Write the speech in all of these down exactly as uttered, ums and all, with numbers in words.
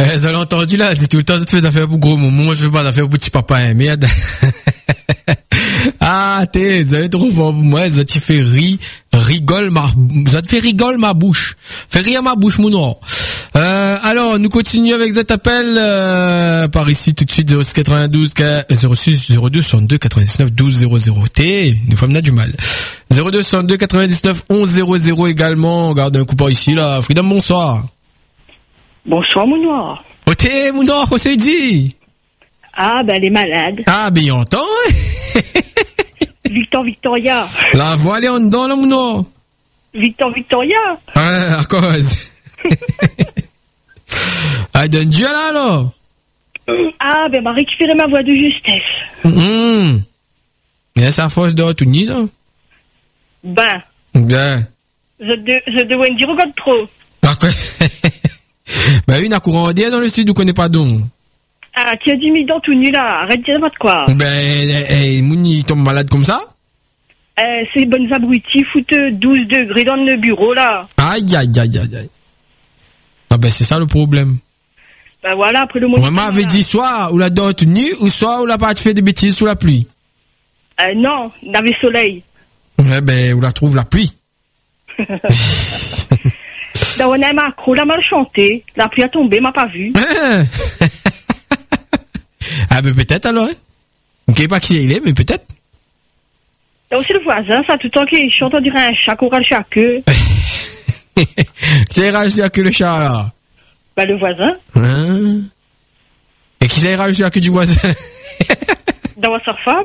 Eh, vous avez entendu là, c'est tout le temps, ça te fait affaire pour gros moment, moi je veux pas d'affaire pour petit papa, hein, merde. Ah, t'es, vous allez trop fort pour moi, ça te fait rire, rigole ma, ça te fait rigole ma bouche. Fait rire ma bouche, mon nom. Euh, alors, nous continuons avec cet appel, euh, par ici tout de suite, zéro six quatre-vingt-douze, zéro six, zéro deux, soixante-deux, quatre-vingt-dix-neuf, douze, zéro zéro. T, nous femmes n'a du mal. zéro deux, soixante-deux, quatre-vingt-dix-neuf, onze, zéro zéro également. On garde un coup par ici, là. Freedom, bonsoir. Bonsoir, mon noir. Oh, t'es, mon noir, qu'on s'est dit? Ah, ben, elle est malade. Ah, ben, il entend, hein? Victor Victoria. La voix, elle est en dedans, là, mon noir. Victor Victoria. Ah, à cause. Ah, donne Dieu, là, alors. Ah, ben, m'a récupéré ma voix de justesse. Hum. Et c'est à force de retourner, ça? Ben. Ben. Je, de, je devais me dire, regarde trop. Ah, quoi? Ben oui, n'a courant d'air dans le sud, vous connaissez pas donc. Ah, tu as dix mille dents tout nu, là. Arrête de dire de quoi. Ben, eh, eh, Mouni tombe malade comme ça? Euh, ces bonnes abrutis foutent douze degrés dans le bureau, là. Aïe, aïe, aïe, aïe, aïe. Ah, ben, c'est ça le problème. Ben voilà, après le monde. Moi, m'avait dit soit ou la dot nue, ou soit ou la pas fait des bêtises sous la pluie. Euh, non, il avait soleil. Eh ben, où la trouve la pluie? Là, on a macro, la mal chanté. La pluie a tombé, m'a pas vu. Ah, ben, peut-être alors, hein. Ok, pas qui il est, mais peut-être. Là aussi, le voisin, ça, tout le temps qu'il chante, on dirait un chat, qu'on râle chat queue. Qui a rajouté à que le chat, là? Ben, le voisin. Hein? Et qui a rajouté à que du voisin? Dans sa femme.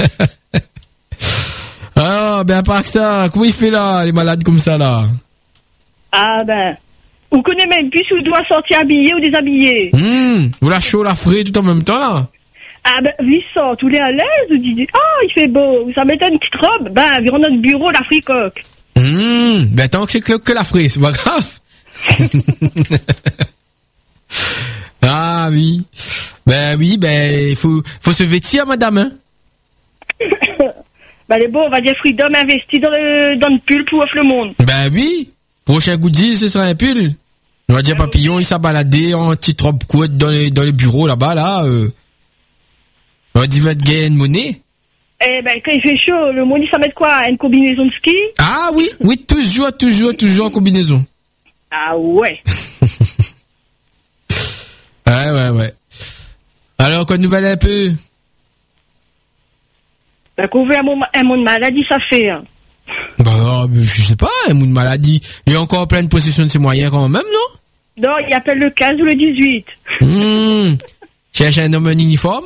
Ah, ben, à part que ça, comment il fait là, les malades comme ça, là? Ah, ben. Vous connaissez même plus si vous doit sortir habillé ou déshabillé. Hum, ou la chaud, la frais, tout en même temps, là? Ah, ben, lui sort, tous les à l'aise, vous dites, ah, il fait beau, ça m'étonne une petite robe. Ben, environ notre bureau, la fricoque. Hum, ben, tant que c'est que, que la frais, c'est pas grave. Ah, oui. Ben, oui, ben, il faut, faut se vêtir, madame, hein? Ben, les beaux, on va dire Freedom investi dans le, dans le pull pour offrir le monde. Ben, oui. Prochain goodies, ce sera un pull. On va dire Papillon, il s'est baladé en petite robe courte dans les, dans les bureaux, là-bas, là, euh. On va dire, il va te gagner une monnaie. Eh ben, quand il fait chaud, le monde, il s'en met quoi? Une combinaison de ski? Ah, oui, oui, toujours, toujours, toujours en combinaison. Ah, ouais. Ouais, ouais, ouais. Alors, quoi de nouvelle un peu? Ben, qu'on veut un monde, un monde maladie, ça fait, hein. Bah, je sais pas, un monde maladie. Il y a encore plein de possession de ses moyens quand même, non? Non, il appelle le quinze ou le dix-huit. Mmh. Cherche un homme en uniforme?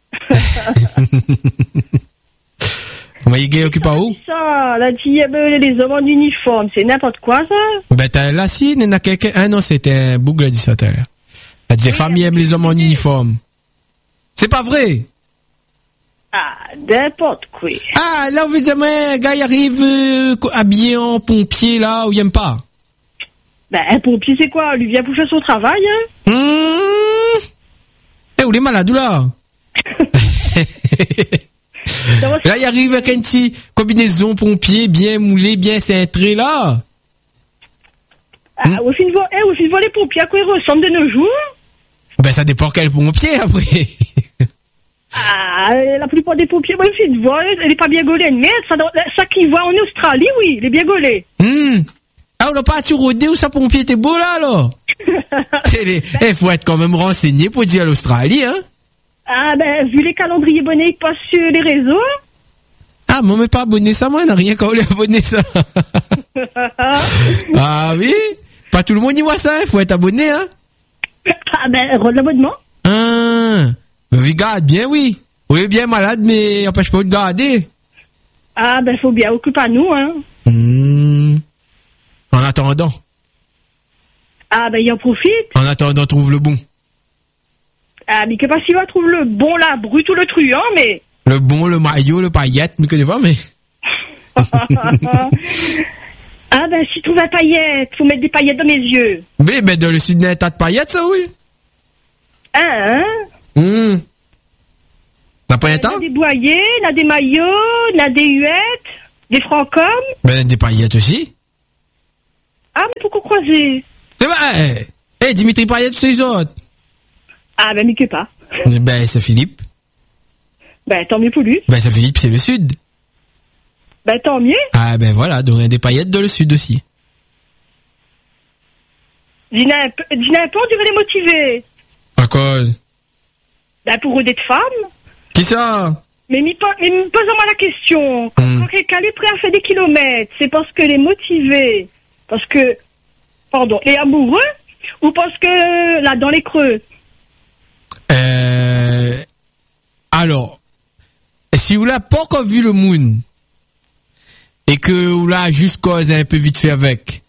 On va y gagner occupé à où? Ça, la diable, les hommes en uniforme, c'est n'importe quoi, ça? Ben, t'as là, si, il y en a quelqu'un. Ah non, c'était un bougle dit ça tout à l'heure. Elle dit, les femmes aiment les hommes en uniforme. C'est pas vrai? Ah, n'importe quoi. Ah, là, vous dites, mais un gars, il arrive euh, habillé en pompier, là, où il aime pas. Ben, un pompier, c'est quoi? Lui vient pour faire son travail, hein? Mmh. Eh, où les malades, là? Là, il arrive avec une petite combinaison pompier bien moulée, bien cintrée, là. Ah, mmh. Au fin de voir, eh, au fin de voir les pompiers, à quoi ils ressemblent de nos jours? Ben, ça dépend quel pompier, après. Ah, la plupart des pompiers, moi, au fin de voir, elle est pas bien gaulée. Mais ça, ça qu'ils voient en Australie, oui, il est bien gaulé. Mmh. Ah, on n'a pas à rôder où ça pompier était beau, là, alors. Il eh, faut être quand même renseigné pour dire l'Australie, hein. Ah, ben, vu les calendriers bonnets qui passent sur les réseaux. Ah, moi, mais pas abonné ça, moi, on n'a rien qu'à aller abonner ça. Ah oui? Pas tout le monde y voit ça, il faut être abonné, hein? Ah, ben, rôle l'abonnement. Ah, mais regarde bien, oui. On est bien malade, mais empêche pas de garder. Ah, ben, faut bien occuper à nous, hein. Mmh. En attendant. Ah, ben, il en profite. En attendant, trouve le bon. Ah, mais que pas s'il va trouver le bon, la brute ou le truand, mais. Le bon, le maillot, le paillette, mais que sais pas, mais. Ah, ben, si tu trouves un paillette, faut mettre des paillettes dans mes yeux. Mais, ben, dans le sud, il y a un tas de paillettes, ça, oui. Ah, hein? Hum. T'as pas un tas? Il y a des boyers, il y a des maillots, il y a des huettes, des francoms. Ben, des paillettes aussi. Ah, mais pourquoi croiser? Eh ben, hé, hey, Dimitri Payet, tous les autres. Ah, ben, mieux pas. Ben, c'est Philippe. Ben, tant mieux pour lui. Ben, c'est Philippe, c'est le sud. Ben, tant mieux. Ah, ben voilà, donc il y a des paillettes dans le sud aussi. Dis un peu, dis un peu, on dirait les motiver. À cause? Ben, pour eux d'être femmes. Qui ça? Mais me pose-moi la question. Quand, Mm. quand quelqu'un est prêt à faire des kilomètres, c'est parce que les motivés, parce que, pardon, les amoureux, ou parce que, là, dans les creux? Euh, alors, si vous l'avez pas encore vu le moon, et que vous l'avez juste causé un peu vite fait avec,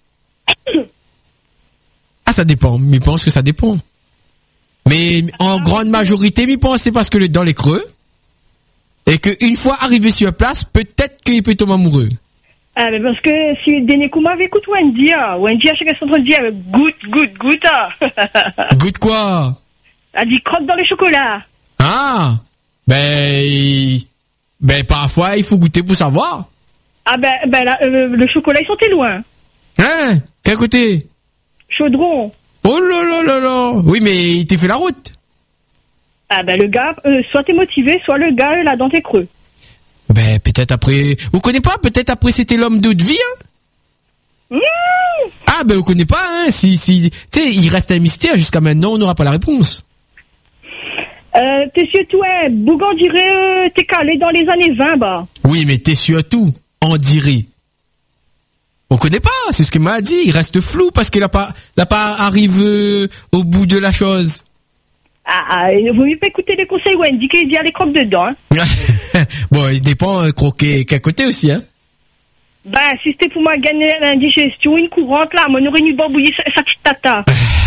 ah, ça dépend, mais je pense que ça dépend. Mais en grande majorité, je pense que c'est parce que le dans les creux, et qu'une fois arrivé sur place, peut-être qu'il peut tomber amoureux. Ah, mais parce que si Denis Kouma écoute Wendy, hein, Wendy à chaque fois en train de dire goûte, goûte, goûte. Hein. Goûte quoi? Elle dit croque dans le chocolat. Ah, ben, il- ben parfois il faut goûter pour savoir. Ah ben, ben là, euh, le chocolat il sentait loin. Hein? Quel côté? Chaudron. Oh là là là là. Oui, mais il t'a fait la route. Ah ben le gars, euh, soit t'es motivé, soit le gars est là dans tes creux. Ben peut-être après. Vous connaissez pas? Peut-être après c'était l'homme d'autre vie. Hein? Mmh. Ah ben vous connaissez pas. Hein? Si si. Tu sais, il reste un mystère jusqu'à maintenant. On n'aura pas la réponse. Euh, t'es surtout un bougon dirait euh, t'es calé dans les années vingt, bah. Oui, mais t'es surtout en dirait. On connaît pas. C'est ce qu'il m'a dit. Il reste flou parce qu'il a pas, il a pas arrivé au bout de la chose. Ah, ah, il vaut mieux pas écouter les conseils Wendy qui dit aller croque dedans. Hein. Bon, il dépend euh, croquer quel côté aussi, hein. Ben, si c'était pour moi gagner l'indigestion, une courante là, on aurait dû bambouiller sa, sa petite tata.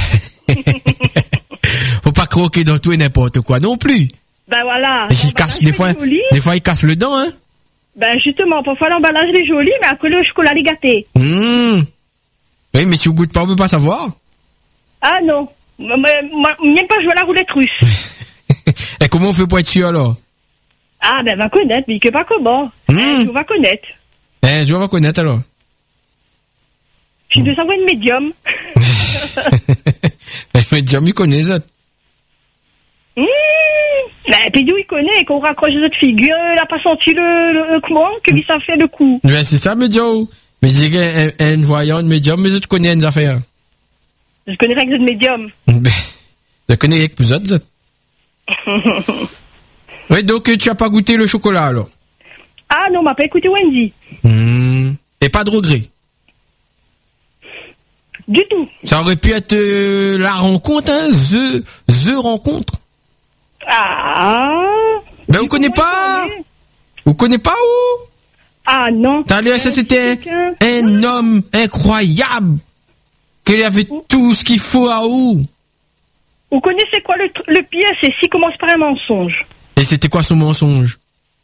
Faut pas croquer dans tout et n'importe quoi non plus. Ben voilà. Il casse des fois, Joli. des fois il casse le dent, hein. Ben justement, parfois l'emballage est joli, mais après le chocolat est gâté. Mmh. Oui, mais si vous goûtez pas, on peut pas savoir. Ah non, moi, moi, même pas jouer à la roulette russe. Et comment on fait pour être sûr alors? Ah ben va connaître, mais que pas comment. Mmh. Euh, on va connaître. Eh, je vais connaître alors. Je dois savoir une médium. Mais déjà, m'y connaît ça. Mmh. Ben, puis d'où il connaît, qu'on raccroche notre figure, il a pas senti le, le, le comment, que lui ça fait le coup. Ben, c'est ça, mais Joe. Mais dis un, un voyant de médium, mais je connais une affaire. Je connais rien que de médium. Ben, je connais avec plus autres. Oui, donc tu as pas goûté le chocolat alors. Ah non, on m'a pas écouté Wendy. Mmh. Et pas de regret. Du tout. Ça aurait pu être euh, la rencontre, hein, the, the rencontre. Ah. Ben, vous connaissez pas? Vous connaissez pas où? Ah non. T'as lu, ça c'était un, un homme incroyable. Qu'il avait tout ce qu'il faut à où? Vous connaissez quoi le, le pire, c'est s'il commence par un mensonge. Et c'était quoi son mensonge?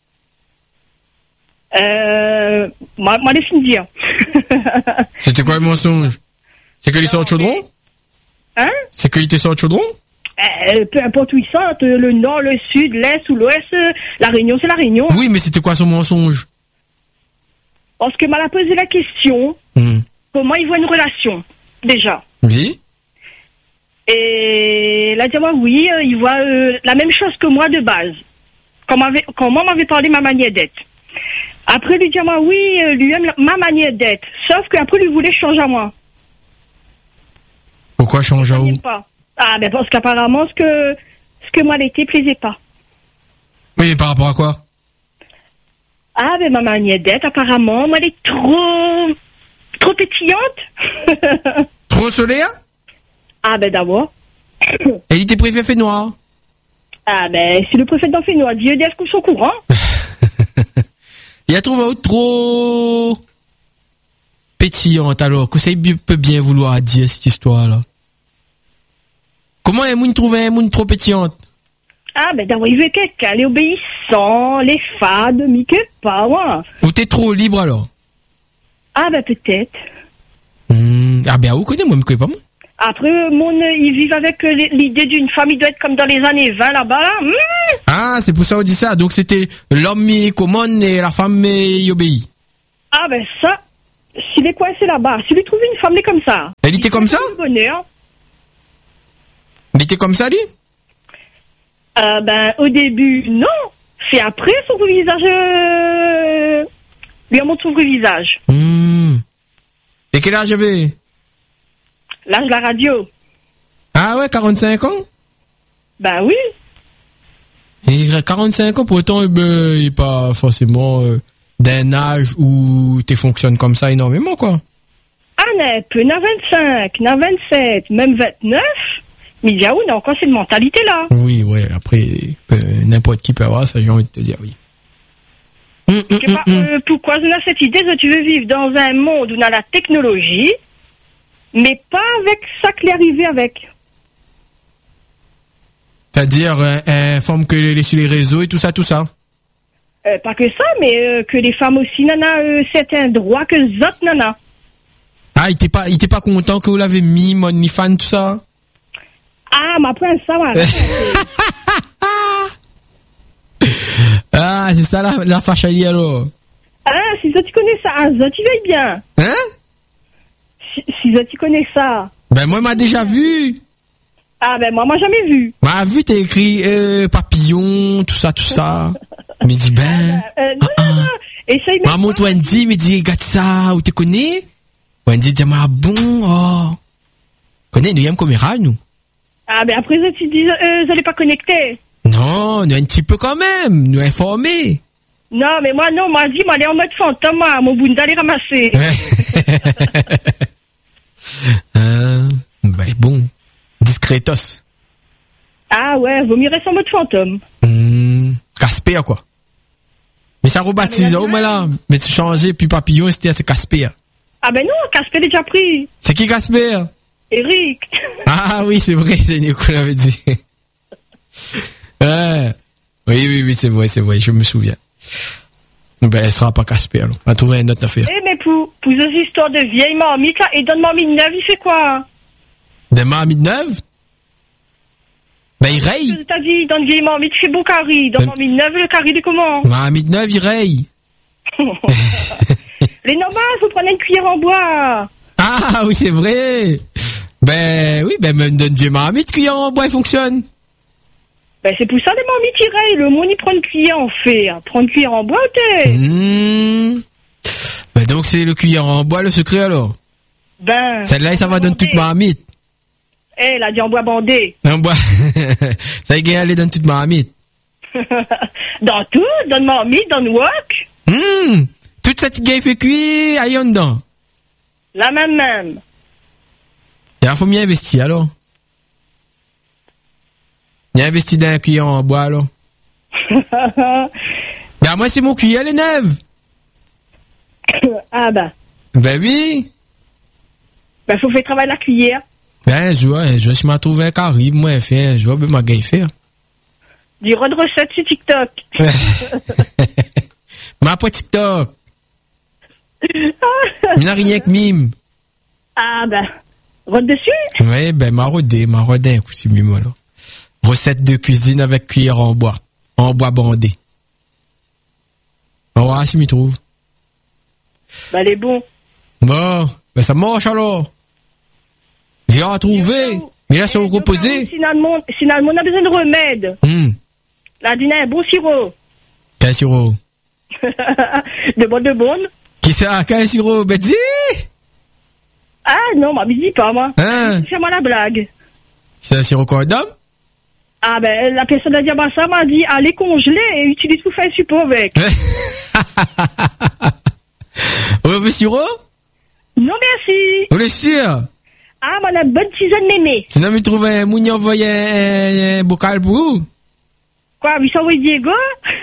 Euh, moi, moi, laisse-moi dire. C'était quoi le mensonge? C'est qu'il sort de chaudron? Hein? C'est qu'il était sur le chaudron? Euh, peu importe où il sort, le nord, le sud, l'est ou l'ouest, la Réunion, c'est la Réunion. Oui, mais c'était quoi son mensonge? Parce que m'a posé la question, Mmh. comment il voit une relation, déjà. Oui. Et il a dit, moi, oui, euh, il voit euh, la même chose que moi de base. Quand, m'avait, quand moi m'avait parlé de ma manière d'être. Après, lui dit, moi, oui, euh, lui aime la- ma manière d'être. Sauf qu'après, lui voulait changer à moi. Pourquoi changer à Il où? n'aime pas. Ah, ben parce qu'apparemment, ce que, ce que moi l'étais plaisait pas. Oui, mais par rapport à quoi? Ah, ben ma manière d'être, apparemment, moi, elle est trop, trop pétillante. Trop solaire? Ah, ben d'abord. Et il était préfet fait noir. Ah, ben, si le préfet d'Amphénois, Dieu d'Est couche au courant. Il a trouvé autre trop pétillante alors. Que ça il peut bien vouloir dire cette histoire-là? Comment un moun trouve un moun trop pétillante? Ah, ben d'abord, il veut quelqu'un, les obéissants, les fades, mais que pas, ouais. Ou t'es trop libre alors? Ah, ben peut-être. Mmh. Ah ben, vous connaissez, moi, je connais pas moi. Après, mon, euh, ils vivent avec euh, l'idée d'une femme, il doit être comme dans les années vingt là-bas, là. Mmh. Ah, c'est pour ça qu'on dit ça. Donc c'était l'homme il commande et la femme il obéit. Ah, ben ça, s'il est coincé là-bas, s'il lui trouve une femme, il est comme ça. Elle était comme ça? Le bonheur. Il était comme ça, lui? Euh, ben, au début, non. C'est après son vrai visage. Euh... Lui a montré son vrai visage. Mmh. Et quel âge avait? L'âge de la radio. Ah ouais, quarante-cinq ans? Ben oui. Et quarante-cinq ans, pourtant, eh ben, il n'est pas forcément euh, d'un âge où tu fonctionnes comme ça énormément, quoi. Ah, n'est peu, n'a vingt-cinq, n'a vingt-sept, même vingt-neuf. Mais il y a où, on a encore cette mentalité-là. Oui, ouais, après, euh, n'importe qui peut avoir ça, j'ai envie de te dire, oui. Hum, hum, Je sais pas, hum, hum. euh, pourquoi on a cette idée que tu veux vivre dans un monde où on a la technologie, mais pas avec ça qui est arrivé avec. C'est-à-dire, euh, informe que les, sur les réseaux et tout ça, tout ça. Euh, pas que ça, mais euh, que les femmes aussi n'en ont euh, certains droits que les autres n'en ont. Ah, il était pas, il était pas content que vous l'avez mis, mon OnlyFans, tout ça? Ah, ma prince, ça va. Ah, c'est ça la, la fâcherie alors. Ah, si ça tu connais ça, ah, ça tu veilles bien. Hein? Si, si ça tu connais ça. Ben moi, m'a déjà vu. Ah, ben moi, moi jamais vu. M'a vu, t'as écrit euh, papillon, tout ça, tout ça. Me dit, ben... Euh, non, ah, non, non. Essaye même maman, pas. Wendy, me dit, regarde ça, où tu connais? Wendy dit, ah bon, oh. Connais, nous y a une caméra, nous. Ah, ben après ça tu dis, euh, vous allez pas connecter. Non, nous un petit peu quand même, nous informer. Non, mais moi, non, moi, dit, moi, aller en mode fantôme, moi, mon bout d'aller ramasser. euh, ben bon, discretos. Ah ouais, vaut mieux rester en mode fantôme. Hum, Casper, quoi. Mais ça rebaptise, Ah, mais oh, mais là, mais c'est changé, puis papillon, c'était assez Casper. Ah ben non, Casper est déjà pris. C'est qui Casper? Eric. Ah oui, c'est vrai, c'est Nico l'avait dit. Ouais. Oui, oui, oui, c'est vrai, c'est vrai, je me souviens. Ben, elle sera pas Casper, alors. On va trouver une autre affaire. Eh, mais pour, pour ces histoires de vieilles mamies, là, et donne mamie neuve, il fait quoi? Des mamies neuves? Ben, il raye. T'as dit, dans une vieille mamie, tu fais beau carré. Dans Ben- mamie neuve, le carré de comment? Mamie neuve, il raye. Les normales, faut prendre une cuillère en bois. Ah oui, c'est vrai. Ben, oui, ben, même d'une vieille mamie, de cuillère en bois, il fonctionne. Ben, c'est pour ça, les mamies qui rayent. Le monde, il prend une cuillère en fer. Prendre une cuillère en bois, t'es. Mmh. Ben, donc, c'est le cuillère en bois, le secret, alors. Ben. Celle-là, ça va donner toute mamie. Eh, elle a dit en bois bandé. En bois. Ça y est, elle donne toute mamie. Dans tout, dans le mamie, dans le wok. Mmh. Toute cette gueule fait cuire, aïe, en dedans. La même même. Il faut bien investir, alors. Il a investi dans un cuillère en bois, alors. Ben, moi, c'est mon cuillère, les neuves. Ah ben. Ben oui. Ben, faut faire travailler la cuillère. Ben, je vois, je vois si m'a trouvé un carib, moi, fait, je vois, ben, ma gueule faire. Du rod recette sur TikTok. Ma pas TikTok. Il n'a rien que mime. Ah ben. Rod dessus. Oui, ben, m'a rodé, m'a rodé un coup, c'est mime, alors. Recette de cuisine avec cuillère en bois. En bois bandé. On va voir si m'y trouve. Ben, elle est bon. Bon, ben, ça marche, alors. Viens en trouver. Mais là, sont reposés. Finalement, finalement, on a besoin de remède. Hum. La dîner un bon sirop. Quel sirop? De bonne de bonne. Qui c'est? Ah, quel sirop? Ben, dis! Ah non, ma dis pas, moi. Hein? Fais-moi la blague. C'est un sirop condom? Ah ben, la personne a dit, bah ça m'a dit, allez congeler et utilise pour faire un support avec. On veut sirop? Non, merci. On est sûr? Ah, mon a bonne tisane mémé. Sinon, il trouve un mouni envoyé un, un bocal pour vous. Quoi, lui s'envoie Diego?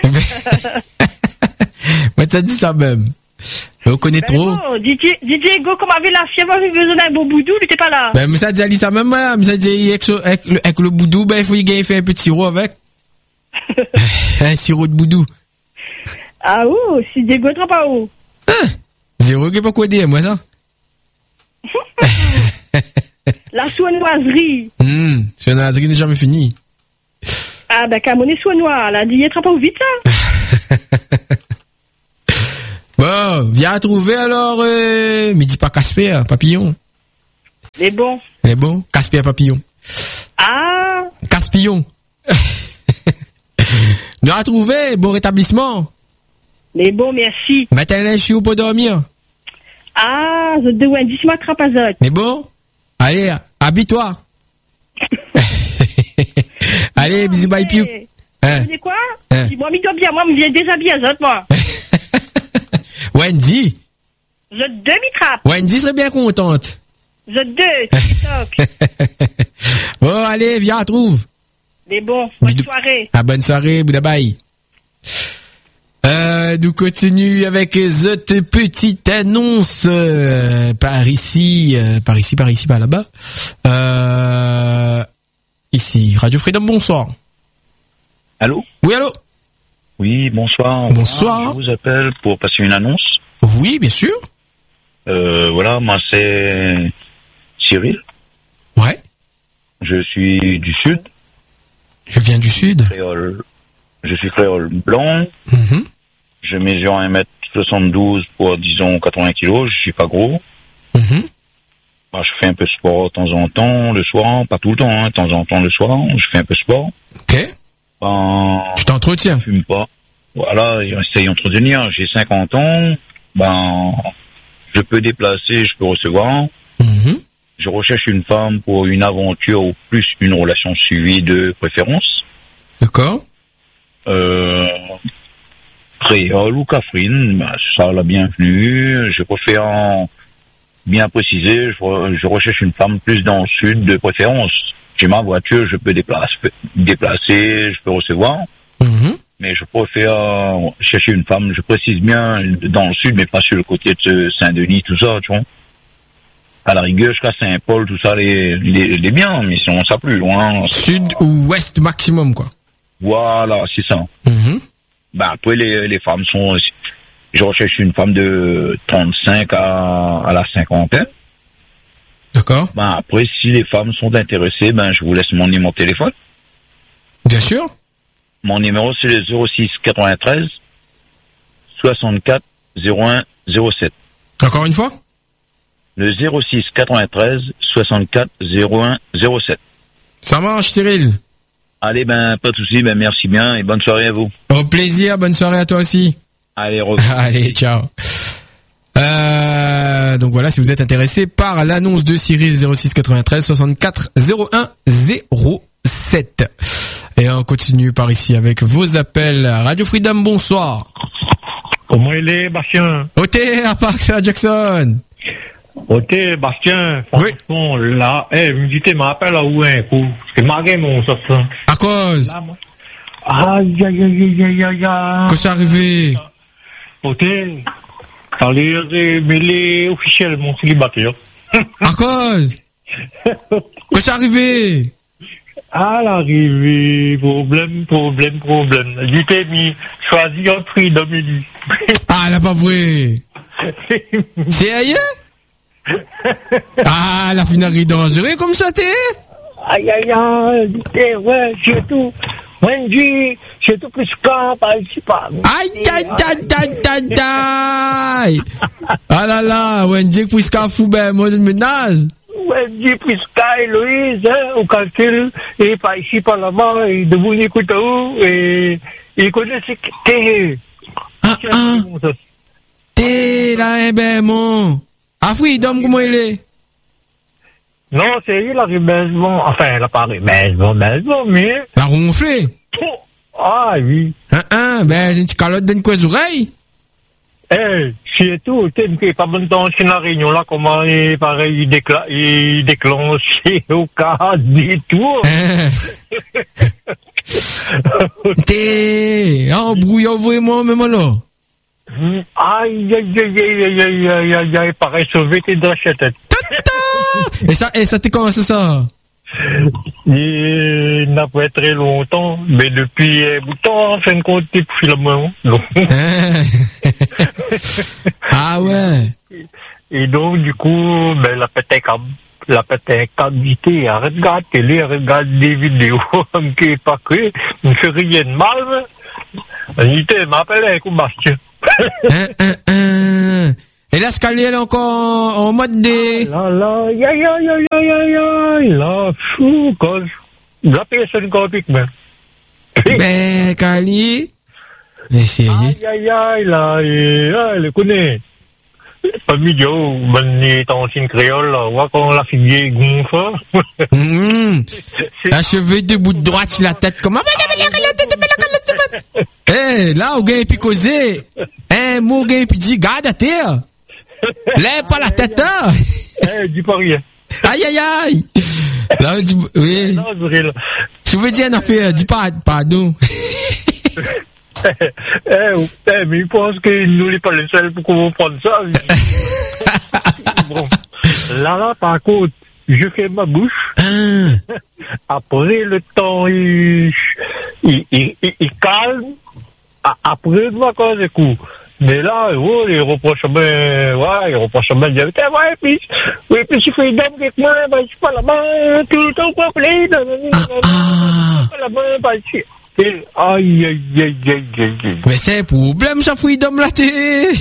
Moi, ça dit ça même. On connaît Ben trop. bon, dis dis Diego, comme avait la fièvre, avait besoin d'un bon boudou, il était pas là. Ben, mais ça dit ça même, voilà. Mais ça dit, avec, ce- avec, le, avec le boudou, ben, il faut y gagner faire un petit sirop avec. Un sirop de boudou. Ah ouh, si Diego ne pas où. Hein? Zéro, qui pas quoi dire, moi, ça. La sournoiserie. Hum, c'est une asie qui n'est jamais fini. Ah ben, qu'à mon sournois, la dit, il pas vite, ça. Bon, viens trouver alors, euh, mais dis pas Casper, papillon. Mais bon. Elle est bon? Casper, papillon. Ah, Caspillon. Nous a trouvé, bon rétablissement. Mais bon, merci. Maintenant, je suis où pour dormir? Ah, je dois Wendy, je m'attrape à ça. Mais bon, allez, habille-toi. Allez, bisous, bye, piou. Hein? Tu sais quoi? Hein? Si moi, m'y bien, moi, me viens déshabiller à ça, moi. Wendy. Je deux m'y trappe. Wendy serait bien contente. Je deux, TikTok. Bon, allez, viens, trouve. Mais bon, bonne Bidou. soirée. Ah, bonne soirée, Bouddha bye. Euh, nous continuons avec cette petite annonce euh, par ici, euh, par ici, par ici, par là-bas. Euh, ici, Radio Freedom, bonsoir. Allô? Oui, allô? Oui, bonsoir. Bonsoir. Je vous appelle pour passer une annonce. Oui, bien sûr. Euh, voilà, moi c'est Cyril. Ouais. Je suis du Sud. Je viens du Sud. Créole. Je suis créole blanc. Mm-hmm. Je mesure un mètre soixante-douze pour, disons, quatre-vingts kilos. Je suis pas gros. Mm-hmm. Bah, je fais un peu de sport de temps en temps, le soir. Pas tout le temps, hein, de temps en temps le soir. Je fais un peu de sport. Ok. Ben, tu t'entretiens? Je fume pas. Voilà, j'essaye d'entretenir. J'ai cinquante ans. Ben, je peux déplacer, je peux recevoir. Mm-hmm. Je recherche une femme pour une aventure ou plus une relation suivie de préférence. D'accord. Euh, créole ou Catherine, ben, ça la bienvenue. Je préfère en bien préciser, je, je recherche une femme plus dans le sud de préférence. J'ai ma voiture, je peux déplacer, déplacer, je peux recevoir. Mm-hmm. Mais je préfère chercher une femme, je précise bien, dans le sud, mais pas sur le côté de Saint-Denis, tout ça, tu vois. À la rigueur, jusqu'à Saint-Paul, tout ça, les, les, les biens, mais si on ça plus loin. Sud ou ouest maximum, quoi. Voilà, c'est ça. Mm-hmm. Ben, après, les, les femmes sont, je recherche une femme de trente-cinq à, à la cinquantaine. D'accord. Ben, après, si les femmes sont intéressées, ben, je vous laisse mon numéro de téléphone. Bien sûr. Mon numéro, c'est le zéro six quatre-vingt-treize soixante-quatre zéro un zéro sept. Encore une fois? Le zéro six quatre-vingt-treize soixante-quatre zéro un zéro sept. Ça marche, Cyril. Allez, ben, pas de souci, ben, merci bien et bonne soirée à vous. Au plaisir, bonne soirée à toi aussi. Allez, re- Allez, ciao. Euh, donc voilà, si vous êtes intéressé par l'annonce de Cyril, zéro six quatre-vingt-treize soixante-quatre zéro un zéro sept. Et on continue par ici avec vos appels. Radio Freedom, bonsoir. Comment il est, Bastien? O T, à Parks à Jackson. O T, Bastien, franchement, oui. Là, eh, hey, me dites, m'appelle à où un coup? Parce que ma game, on sort ça. À cause? Là, moi. Aïe, aïe, aïe, aïe, aïe, aïe. Qu'est-ce qui est arrivé? O T, t'as l'air mêlé officiel, mon célibataire. À cause? Qu'est-ce qui est arrivé? À l'arrivée, problème, problème, problème. Dites, mi, choisis un prix d'Amélie. Ah, là, pas vrai. C'est ailleurs? Ah, la finale dangereuse comme ça, t'es? Aïe, aïe, aïe, dites, ouais, c'est tout. Wendy, c'est tout plus qu'un, par ici, pas. Aïe, aïe, aïe, aïe, aïe, aïe. Ah là là, Wendy, plus qu'un fou, ben, moi, de ménage. Wendy, plus qu'un, Héloïse, hein, au calcul, et par ici, par là-bas, et de vous écouter où, et, il connaît ce que Ah, ah. T'es là, eh ben, mon. Ah, Freedom, comment il est? Non, c'est il, la rébellement. Enfin, elle a pas rébellement, rébellement, mais. La ronflée? Ah, oui. Ah, ah, ben, une petite calotte d'une quoi oreille? Eh, c'est tout, t'es pas bon temps, c'est la réunion là, comment, il, pareil, il, décla- il déclenche au cas du tour. T'es, en brouillard vraiment, même là. Aïe, aïe, aïe, aïe, aïe, aïe, aïe, aïe, pareil, sauvé tes dans la tête. Et ça, et ça t'es commencé ça? Il n'a pas très longtemps, mais depuis un bout de temps, en fin de compte, depuis le moment. Ah ouais. Et donc, du coup, ben, la petite la petite qualité, elle regarde télé, elle regarde des vidéos, qui est pas que, ne fait rien de mal, elle dit, m'appelle un coup Bastien. Et là, Scali, elle est encore en mode des... Là, là, ya, ya, ya, ya, ya, ya, là, fou, cause, la personne complique, mais. Ben, Kali. Mais c'est... Aïe, aïe, aïe, là, et, ah, elle le connaît. Pas mignon, ben, il est en signe créole, là, on voit quand la fille gonfle. Mmh. La cheveux de bout de droite sur la tête, comment? Eh, hey, là, au gars, puis causé. Eh, mon gars, puis dit, garde à terre. Lève pas la tête, hein. Eh, dis pas rien. Aïe, aïe, aïe. Là, on dit, oui. Non, Cyril. Je veux dire, en affaire, dis pas, pardon. eh, eh, mais il pense que nous, n'est pas les seuls pour comprendre ça. Bon. Là, là, par contre, je fais ma bouche. Ah. Après, le temps, il, il, il, il, il calme. Après, moi, quand c'est cool. Mais là, oh, il reproche bien, ouais, il reproche bien, il dit, ouais, puis, oui, puis tu fais une dame avec moi, ben, je suis pas là-bas, tout le temps complet, non, non, non, non, je suis pas là-bas, ben, je suis, aïe, aïe, aïe, aïe, aïe, aïe. Mais c'est un problème, ça fouille d'homme là, t'es.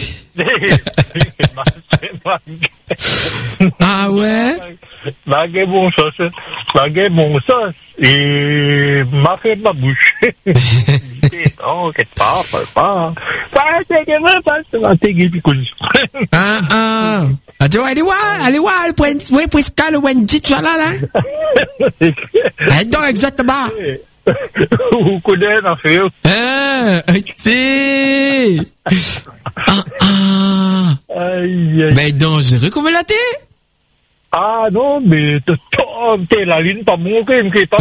Ah ouais? Ma gueule, bon sauce, ma gueule, bon sauce, et m'a fait ma bouche. Non, qu'est-ce pas, pas, pas. Pas, c'est que moi, pas, c'est ma tégé, puis connu. Ah, ah. Ah, tu vois, allez voir, allez voir, le point, oui, presque le Wendy, tu vois là, là. Eh, donc, exactement. Vous connaissez l'affaire? Ah, c'est. Ah, ah. Aïe, aïe. Mais dangereux, comment la t'es? Ah non, mais t'es la ligne pas monter, mais pas.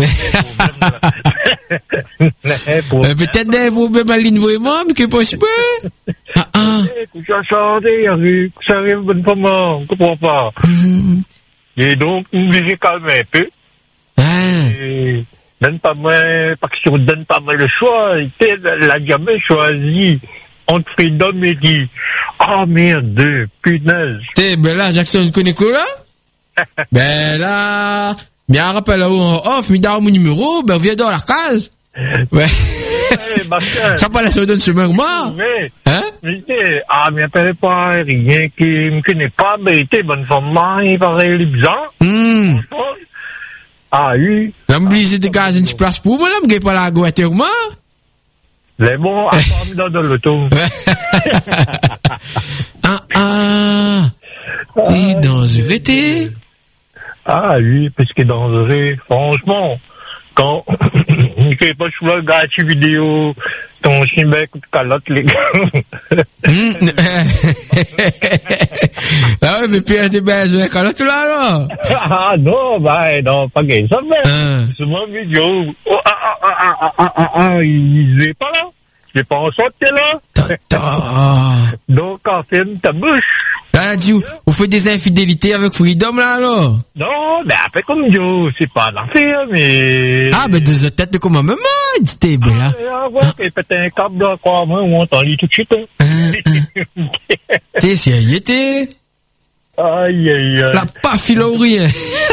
Peut-être des problèmes à ligne vraiment, mais que possible. Ah, ah. Tu as chanté, ça arrive bonne femme, on comprend pas. Et donc, nous j'ai calmé un peu. Et donne pas mal, parce qu'on donne pas mal le choix, elle a jamais choisi entre Freedom et dit, ah merde, punaise. T'es, ben là, Jackson, connais quoi là? Ben là, bien rappelle là où on off, mais dans mon numéro, ben viens dans la case. Ouais. Ça pas la seule donne chemin moi. Hein? Ah, mais appelle pas rien qui me connaît pas, mais t'es bonne femme, il paraît bizarre. Hum. Ah oui. Là, m'oblige de gazer une petite place pour moi, là, m'gay pas la goûter moi. Les bons, à part dans l'auto. Ah, ah. T'es dangereux, t'es? Ah oui, parce que dangereux, franchement, quand il fait pas sur le gars de vidéo, ton chien bec de calotte, les gars. Ah oui, mais puis t'es bien joué calotte là, là. Ah non, bah non, pas gay, ça mais. C'est mon vidéo. Oh, ah, ah, ah, ah, ah, ah, ah, il est pas là. Il est pas en sorte, t'es là. Donc, quand ferme ta bouche. Là, dit, on fait des infidélités avec Freedom, là, alors? Non, mais après, comme Joe, c'est pas l'affaire, mais... Ah, ben, deux têtes de comment maman, dit, t'es belle, là. Ah, ouais, et peut-être un câble, là, quoi, moi, on t'en lit tout de suite, hein. T'es sérieux, t'es? Aïe, aïe, aïe. La pas filo ou rien.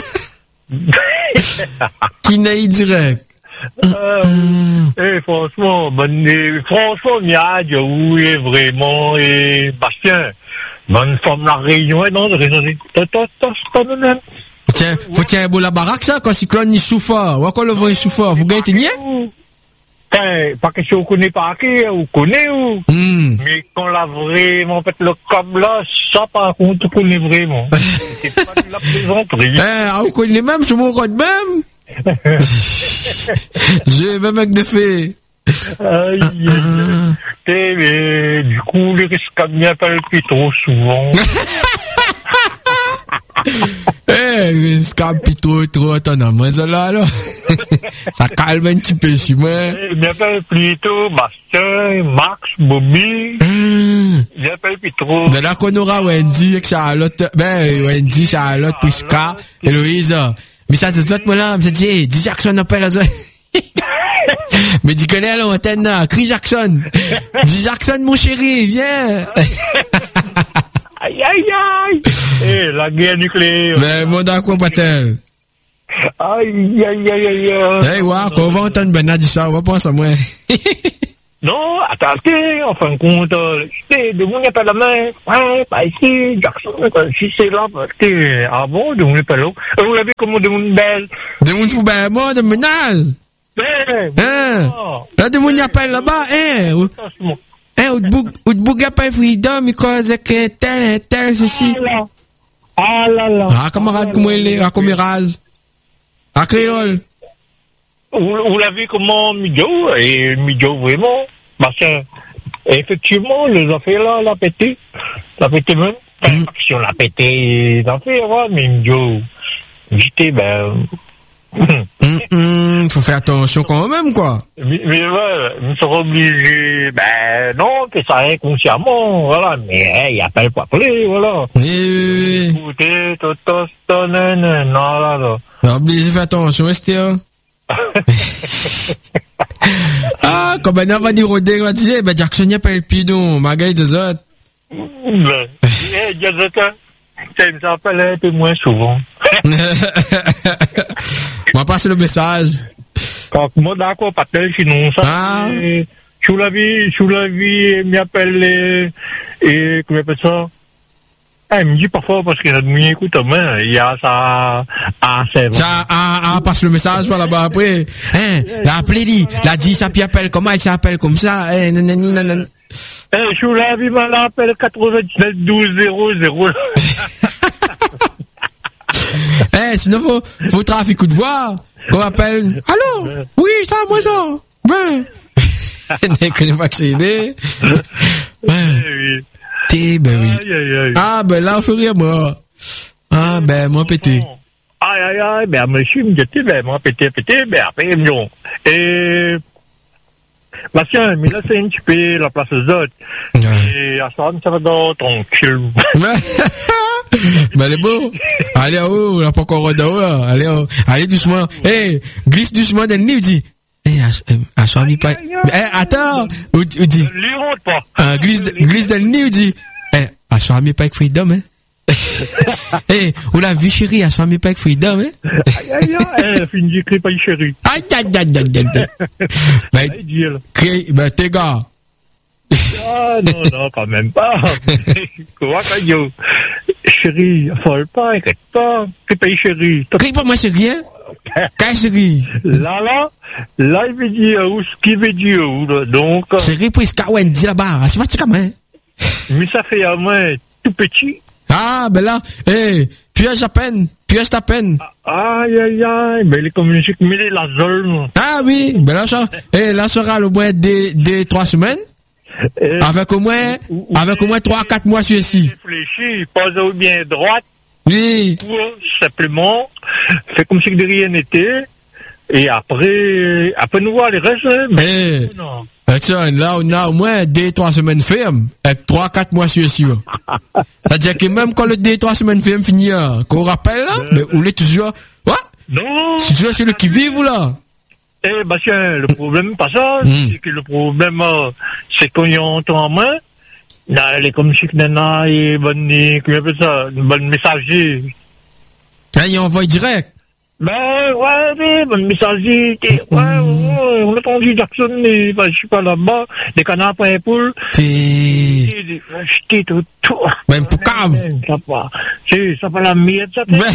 Qui naït direct. Euh, et franchement, ben, et, franchement, Miad, oui, vraiment, et Bastien, bonne femme la réunion, et non, de raison, t'as, t'as, t'as, pas de même. Tiens, faut tiens un beau la baraque, ça, quand cyclone ni souffre, ou encore le vent souffre, vous gagnez, t'es niais? Pas question on connaît pas qui, on connaît, ou. Mm. Mais quand l'a vraiment fait le câble là, ça par contre, on connaît vraiment. C'est pas de la plaisanterie. Eh, on connaît même, je m'en rends même. J'ai même avec de fait. Aïe, aïe, aïe. Mais du coup, les risques bien pas plus trop souvent. Eh, mais scam pis trop, trop autonome, ça là, là. Ça calme un petit peu, si moi. Bien pas plutôt, Bastien, Max, Bobby. Bien pas plus trop. De là qu'on aura Wendy avec Charlotte, ben, Wendy, Charlotte, Prisca, Héloïse. Mais ça, c'est ça, moi là, je me dit, hey, dis Jackson, appelle à ça. Mais dis connais à l'antenne, là, crie Jackson. Dis Jackson, mon chéri, viens. Aïe, aïe, aïe. Eh, la guerre nucléaire. Mais, mon d'accord, pas-elle. Aïe, aïe, aïe, aïe, aïe. Hey, ouais, qu'on va entendre Bernard dire ça, on va penser à moi. Non, attendez, en fin de compte, de mon n'est pas la main. Ouais, pas ici, Jackson, si c'est là, ah bon, de mon n'est pas là. Vous l'avez comme de mon belle. De mon fou, ben, moi, de menal. Eh, Hein? Là, de mon appel là-bas, hein? Ou, attention. hein, ou de boug, ou de boug appel freedom, cause que tel, tel, ceci. Ah là. Ah là là. Ah, camarade, comment il est? Ah, comment il rase? Ah, créole. Vous, vous l'avez comment, Midjo? Et Midjo, vraiment? Parce que, effectivement, les affaires là, l'a pété. L'a pété même. Enfin, Mm. pas que si on l'a pété, les affaires, ouais, mais Midjo, j'étais, ben, Hum, hum, faut faire attention quand même, quoi. mais, mais ouais, nous serons obligés, ben, non, que ça inconsciemment, voilà, mais, il n'y a pas le pas appeler, voilà. Oui, oui, oui. Écoutez, tout, tout, tout, non, non, non, là, là. Alors, obligé de faire attention, Esther. Ah, comme on va dire au dé, on va dire, ben, Jackson, y a pas le pidon, magaï de zot. Ben, eh, Jazota, ça me s'appelle un peu moins souvent. On va passer le message. Quand moi, d'accord, pas tel, sinon, ça, Ah. et, sous la vie, sous la vie, il m'appelle, et, et, comment on appelle ça? Ah, il me dit parfois, parce qu'il a de mieux écoute, mais, il y a ça, ah, c'est vrai. Ça, ah, ah, passe le message, voilà, bah, après. Hein, la appelé, dit, la dit, ça, puis appelle, comment elle s'appelle comme ça, hein, nanani, nanani. Eh, sous la vie, m'en appelle quatre-vingt-dix-neuf douze zéro zéro. Eh, sinon, faut, faut trafic coup de voix. Qu'on appelle. Allô? Oui, ça, moi, ça. Ben. Ne connais pas que c'est né. Ben. Oui. T'es, ben oui. Aïe, aïe, aïe. Ah, ben là, on fait rire, moi. Ah, ben, moi, pété. Aïe, aïe, aïe, ben, monsieur, me dit, ben, moi, pété, pété, ben, après, il me dit, et, bah, tiens, mais là, c'est un petit peu la place aux autres. Ouais. Et, à ça, ça va dans ton cul. Ben, elle est beau. Allez, oh, on n'a pas encore d'eau, là. Allez, oh. Allez, doucement. Eh, glisse doucement dans le nez, dis. Eh, assois-moi pas. Eh, attends. Ou, ou dis. Lui rentre pas. Ah, glisse, glisse dans le nez, ou dis. Eh, assois-moi pas avec Freedom, hein. Eh, on l'a vu, chérie, assois-moi pas avec Freedom, hein. Aïe, aïe, aïe, elle finit d'écrire pas chérie. Aïe, aïe, aïe, aïe, aïe, aïe. Ben, Aïe, dis, elle. crée, ben, t'es gars. Ah, non, non, quand même pas. Quoi, quand yo? Chérie, folle pas, inquiète pas. Tu payes chérie. Crée pas moi, chérie, hein. Quand chérie. Là, là, là, il veut dire où, ce qu'il veut dire où, là. Donc, euh, Chérie, pour Scawen, dis là-bas. C'est fatigué, quand même. mais ça fait à moi tout petit. Ah, ben là, eh, piège à peine, piège à peine. Aïe, aïe, aïe, mais les communiques, mais les la zone. Ah oui, ben là, ça, eh, là sera le moins des, des trois semaines, Et, avec au moins, ou- avec au moins trois, quatre mois sur ici. réfléchis, pas au bien droite, Oui, ou simplement, fait comme si de rien n'était, et après, après nous voir les restes, hein, mais eh, non. eh, tiens, là, on a au moins des trois semaines fermes, avec trois, quatre mois sur ici. C'est-à-dire que même quand le des trois semaines fermes finit, hein, qu'on rappelle, là, mais on est toujours, ouais, Non. c'est toujours celui qui vive, là. Eh, bah, tiens, le problème, pas ça, Mm. c'est que le problème, euh, c'est qu'on y entend en main, là, les communiques, nana, et bonne, comment on appelle ça, une bonne messager. Là, il envoie direct. Ben, ouais, mais, bonne messager, t'es, ouais, ouais, on a entendu Jackson, mais, ben, je suis pas là-bas, des canards pour les poules, T'es, et des, j'étais tout, tout. même pour cave. Ça pas, c'est, ça pas la merde, ça, t'es.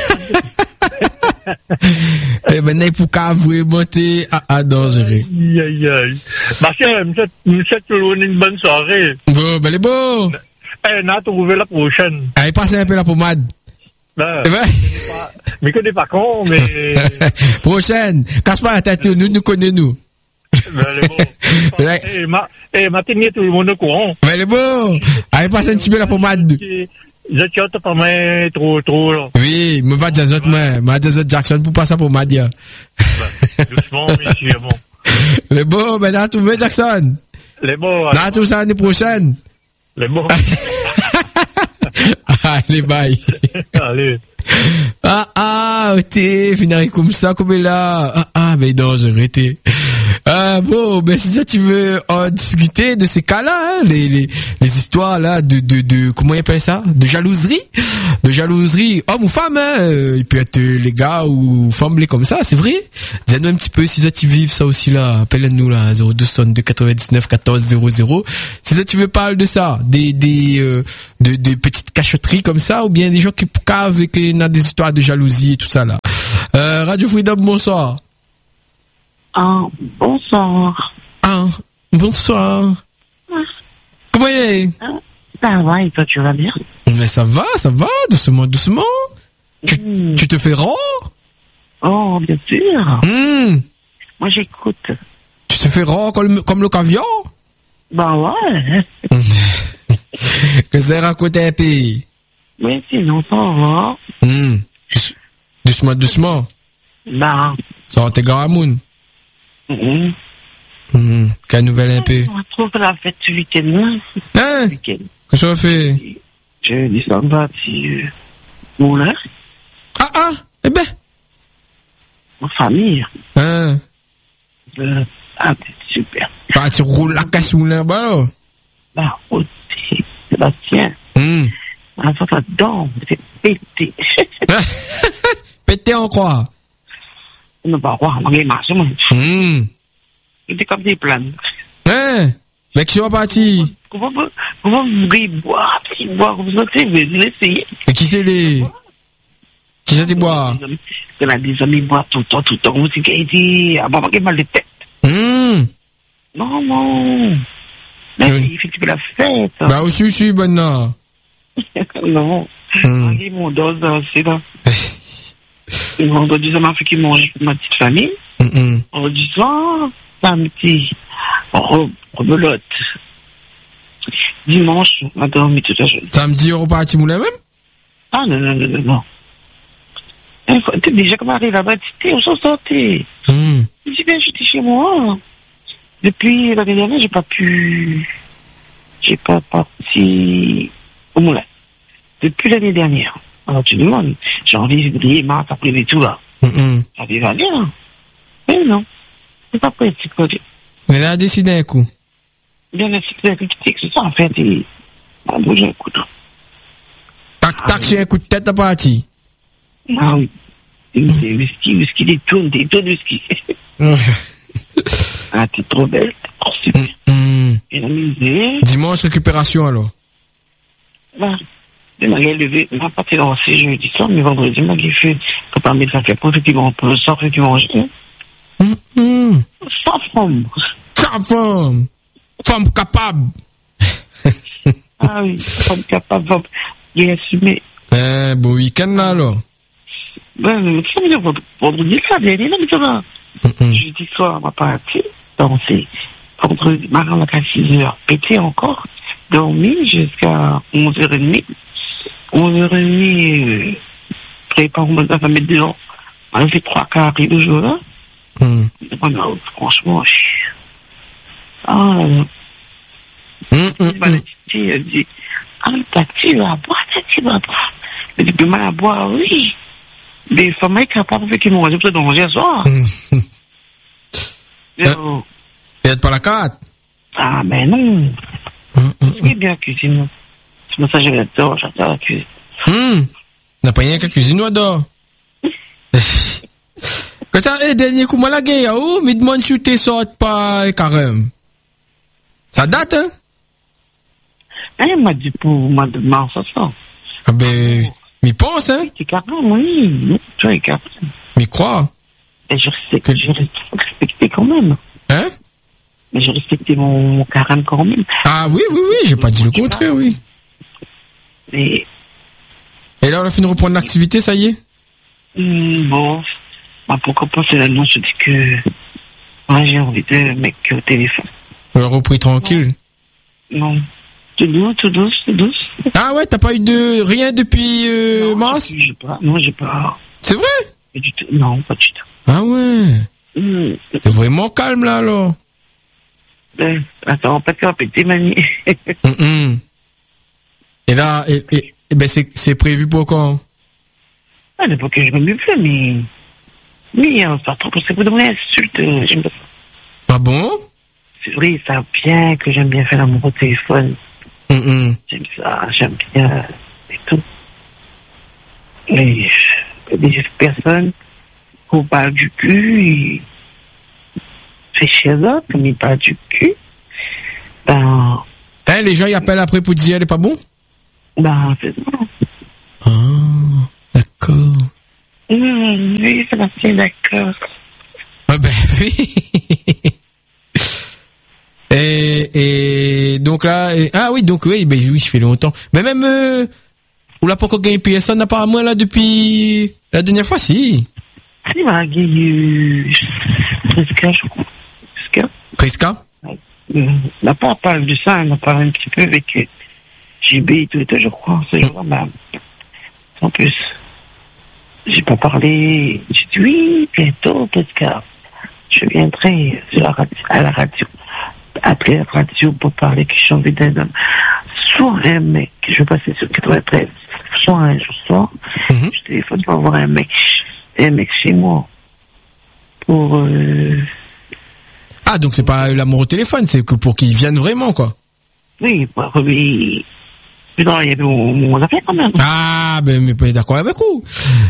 Eh ben, n'est pour cave, vraiment, t'es à, à dangereux. Aïe, aïe, aïe. Bah, tiens, monsieur, monsieur, tu veux une bonne soirée. Bon, ben, les beaux. Eh, on a trouvé la prochaine. Allez, passez un peu la pommade. Ben, Eh ben, mais que des pas con, mais, prochaine. Casse pas la tête, nous, nous connaissons, nous. ben, les beaux. Ouais. Eh, ma, eh, ma tenue, tout le monde au courant. Mais les beaux. Allez, passez un petit peu la pommade. Je tiens pas mal trop, trop, là. Oui, me va dire autres, moi. Me va dire autres Jackson pour passer la pommade, ya. Ben, doucement, monsieur, bon. Les beaux, ben, dans tout trouvé Jackson. Les beaux, Dans tout ça l'année prochaine. les beaux. Allez, bye. Allez. Ah, ah, t'es, finir comme ça, comme là. Ah, ah, mais non, j'ai arrêté. Ah, bon, ben, si ça, tu veux en discuter de ces cas-là, hein, les, les, les histoires, là, de, de, de, comment on appelle ça? De jalouserie? De jalouserie, homme ou femme, hein, euh, il peut être euh, les gars ou femmes, les comme ça, c'est vrai. Dis-nous un petit peu si ça, tu vives ça aussi, là. Appelle-nous, là, zéro deux soixante-deux quatre-vingt-dix-neuf quatorze zéro zéro. Si ça, tu veux parler de ça, des, des, euh, de, des petites cachotteries comme ça, ou bien des gens qui cavent et qui ont des histoires de jalousie et tout ça, là. Euh, Radio Freedom, bonsoir. Ah, bonsoir. Ah, bonsoir. Ah. Comment il est? Ah, ça va, et toi, tu vas bien? Mais ça va, ça va, doucement, doucement. Tu, Mmh. tu te fais rond? Oh, bien sûr. Mmh. Moi, j'écoute. Tu te fais rond comme, comme le caviar? Bah ouais. Que c'est raconté un peu. Mais sinon, ça va. Mmh. Douce- Doucement, doucement. Bah, Ça va, t'es garamoun. mmh. Mmh. Quelle nouvelle un peu? On retrouve la fête ce week-end, hein? Hein? Ce week-end. Qu'est-ce qu'on fait? Je dis ça, bah, si, euh, moulin, Ah, ah, eh ben. en famille. Hein? Euh, ah, c'est super. Bah, tu roules la casse moulin, bah, là. Bah, oh, Sébastien. Mmh. Ah, ça, ça danse, c'est pété. Pété en croix. On ne va voir, on va marcher, moi. Mmh. C'était comme des plans. Hein? Mais qui va partir? Comment vous, comment vous voulez boire, petit boire, vous savez, vous l'essayez. Et qui c'est les? Qui c'est qui boit? On a des amis boire tout le temps, tout le temps, aussi, qui a dit, ah, maman, qui a mal de tête. Mmh. Non, non. Mais Oui. il fait que la fête. Bah, aussi, aussi, bonne non. Non. Mmh. On dit mon dose, c'est là. Le vendredi, ça m'a fait qu'il mange pour ma petite famille. Mmh. Vendredi soir, samedi, re- rebelote. Dimanche, on a dormi toute la journée. Samedi, on repartit moulin même? Ah, non, non, non, non, non. Il faut- t'es déjà comme arrivé là-bas, tu on s'en sortait. Mmh. Je dis, bien, j'étais chez moi. Depuis l'année dernière, j'ai pas pu, j'ai pas parti au moulin. Depuis l'année dernière. Alors, tu demandes, janvier, février, mars, avril et tout, là. Mmh. Ça va bien. Mais non. C'est pas prêt, c'est quoi. Mais là, décidé un coup. Bien, c'est critique, c'est ça, en fait, et, on bouge un coup, là. Tac, tac, j'ai un coup de tête à partir. Ah oui. C'est whisky, whisky, des tonnes, des tonnes de whisky. Ah, t'es trop belle, t'es trop super. Mmh. Bien amusée. Dimanche, récupération alors. Bah, je m'en ai levé, ma partie lancée jeudi soir, mais vendredi, moi, j'ai fait, quand parmi ça fait pour effectivement, pour le soir, effectivement, j'ai Mmh. sans forme. Ta femme. Femme capable. Ah oui, femme capable, femme, j'ai assumé. Eh, bon week-end là alors. Ben, mais ça veut dire, vendredi, ça, bien, là, mais ça va. Mmh. Jeudi soir, on va partir, danser. Vendredi, matin, à six heures, pété encore, dormi jusqu'à onze heures trente. onze heures trente, euh, prépare, on va mettre dehors. On a fait trois quarts de jour, là. Mmh. Non, franchement, je... Ah, là, là. Mmh, mmh, Bah, la mmh. petite, elle dit, ah, ta tu vas boire, ta tu vas boire. Elle dit, mal à boire, oui. Des femmes qui n'ont pas fait qu'ils m'ont dit, peut-être manger ce soir. Mmh. Euh, Et être pas la carte. Ah, ben non. Mmh, mmh, C'est bien la cuisine. C'est pour ça que j'adore, j'adore la cuisine. mmh. N'a pas rien qu'à cuisine ou adore. Que ça, eh, dernier coup, moi la guerre, oh, mais demande si tu sortes pas, carême. Ça date, hein? Elle m'a dit pour le mois de mars, ça sort. Ah ben, m'y pense, hein? C'est carrément, oui. Tu vois, carrément. M'y crois. Et je respecte, je respecte quand même. Hein? Mais j'ai respecté mon, mon carême quand même. Ah oui, oui, oui, j'ai pas dit le contraire, oui. Mais, Et là, on a fini de reprendre l'activité, ça y est? hum, bon, bah, pourquoi pas, c'est l'annonce, je dis que, moi, j'ai envie de mec au téléphone. On a repris tranquille. Non. Tout doux, tout douce, tout douce. Ah ouais, t'as pas eu de rien depuis euh, Non, mars? j'ai pas, non, j'ai pas, C'est vrai? pas du tout. Non, pas du tout. Ah ouais. Hum, T'es vraiment calme là, alors. ben, attends, pas de répéter, mamie. Hum, hum. Et là, et, et, et ben c'est c'est prévu pour quand? Ah, n'est pas que je m'amuse plus, mais, mais, hein, pas trop, parce que vous donnez insulte, euh, j'aime pas ça. Ah bon? C'est vrai, ça va bien que j'aime bien faire l'amour au téléphone. Hum, hum. J'aime ça, j'aime bien, et tout. Mais, euh, des personnes, qu'on parle du cul, et, c'est chez eux, comme ils parlent du cul, ben, Hein, les gens ils appellent après pour dire elle est pas bon? ben, c'est ça. Ah, d'accord. Mmh, oui, Sébastien, d'accord. Ah ben, oui. et, et donc là, et, ah oui, donc oui, ben oui, je fais longtemps. Mais même, euh, on l'a pas encore gagné P S un apparemment là depuis la dernière fois, si. Si, on a gagné Priska, je crois. Priska. Priska? On n'a pas parlé de ça, on a parlé un petit peu avec euh, J B et tout, et tout, je crois, ce jour-là, mais en plus, j'ai pas parlé. J'ai dit oui, bientôt, Priska. Je viendrai sur la radio, à la radio, appeler la radio pour parler que j'ai envie d'un homme. Soit un mec, je vais passer sur quatre-vingt-treize, soit un jour soir, Mm-hmm. je téléphone pour avoir un mec, un mec chez moi. Pour, euh, Ah, donc c'est pas l'amour au téléphone, c'est que pour qu'il vienne vraiment, quoi. oui, pour lui, mais non, il y avait mon, mon affaire quand même. Ah, ben, mais pas d'accord avec vous.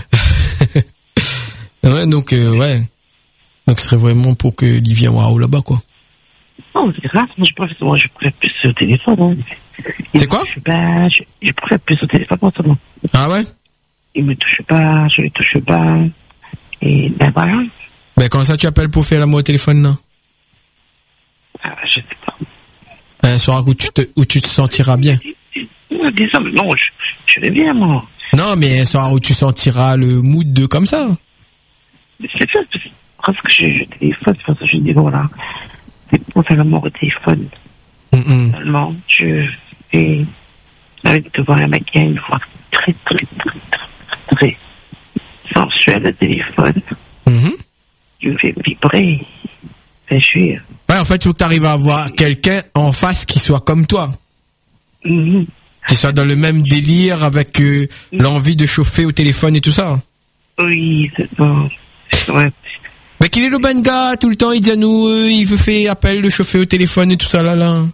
Ouais, donc, euh, ouais. Donc, ce serait vraiment pour que il vienne waouh là-bas, quoi. Non, c'est grave, moi je préfère, moi je préfère plus au téléphone, hein. C'est quoi? Je suis pas, je, je préfère plus au téléphone, moi, seulement. Ah ouais? Il me touche pas, je le touche pas. Et ben voilà. Ben, quand ça tu appelles pour faire l'amour au téléphone, là? Ah, je sais pas. Un soir où tu te, où tu te sentiras bien. Non, dis ça, mais non, je, je vais bien, moi. Non, mais un soir où tu sentiras le mood de comme ça. Mais c'est ça, c'est parce que je, je téléphone, c'est parce que je dis, voilà. C'est pour faire l'amour au téléphone. Mm-mm. Seulement, je vais, avec devant un mec qui a une voix très, très, très, très, très sensuelle au téléphone. Mm-hmm. Je me fais vibrer. Ben, je suis, Ouais, en fait, il faut que tu arrives à avoir quelqu'un en face qui soit comme toi. mhm. Qui soit dans le même délire avec euh, l'envie de chauffer au téléphone et tout ça. Oui, c'est bon. Ouais. Mais qu'il est le bon gars, tout le temps, il dit à nous, euh, il veut faire appel de chauffer au téléphone et tout ça, là, là.